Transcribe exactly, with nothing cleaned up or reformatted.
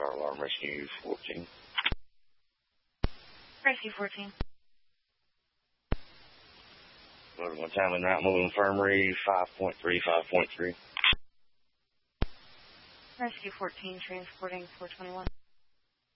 Fire alarm rescue fourteen. Rescue fourteen. Loaded one time in route, mobile infirmary, five point three, five point three. Rescue fourteen, transporting four twenty-one.